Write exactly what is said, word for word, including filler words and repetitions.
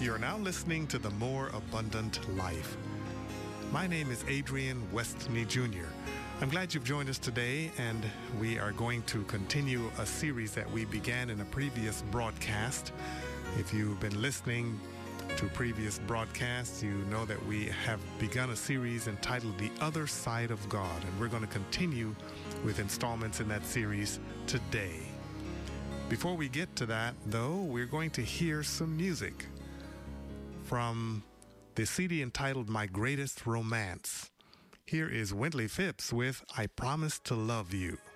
You are now listening to The More Abundant Life. My name is Adrian Westney Junior I'm glad you've joined us today, and we are going to continue a series that we began in a previous broadcast. If you've been listening to previous broadcasts, you know that we have begun a series entitled The Other Side of God, and we're going to continue with installments in that series today. Before we get to that, though, we're going to hear some music from the C D entitled My Greatest Romance. Here is Wintley Phipps with I Promise to Love You.